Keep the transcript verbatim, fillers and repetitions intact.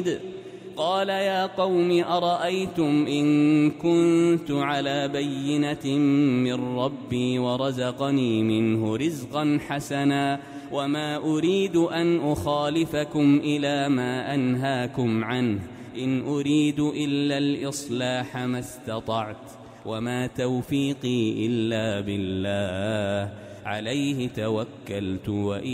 قال يا قوم أرأيتم إن كنت على بينة من ربي ورزقني منه رزقا حسنا وما أريد أن أخالفكم إلى ما أنهاكم عنه إن أريد إلا الإصلاح ما استطعت وما توفيقي إلا بالله عليه توكلت وإليه